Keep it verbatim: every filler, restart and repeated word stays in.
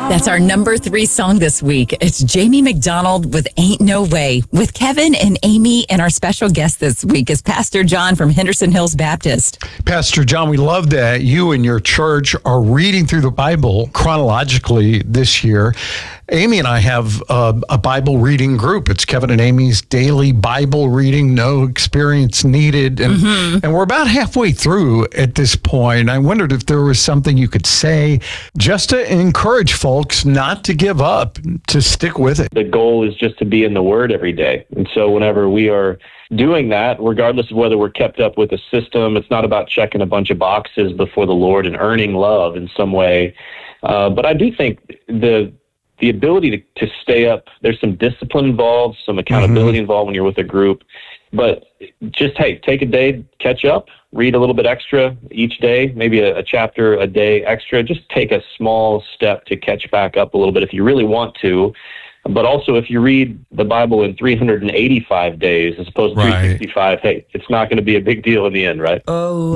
That's our number three song this week. It's Jamie McDonald with Ain't No Way with Kevin and Amy. And our special guest this week is Pastor John from Henderson Hills Baptist. Pastor John, we love that you and your church are reading through the Bible chronologically this year. Amy and I have a, a Bible reading group. It's Kevin and Amy's daily Bible reading, no experience needed. And, mm-hmm. and we're about halfway through at this point. I wondered if there was something you could say just to encourage folks not to give up, to stick with it. The goal is just to be in the Word every day. And so whenever we are doing that, regardless of whether we're kept up with a system, it's not about checking a bunch of boxes before the Lord and earning love in some way. Uh, but I do think the the ability to, to stay up, there's some discipline involved, some accountability mm-hmm. involved when you're with a group. But just, hey, take a day, catch up, read a little bit extra each day, maybe a, a chapter a day extra. Just take a small step to catch back up a little bit if you really want to. But also, if you read the Bible in three hundred eighty-five days as opposed to right. three hundred sixty-five, hey, it's not going to be a big deal in the end, right? Oh.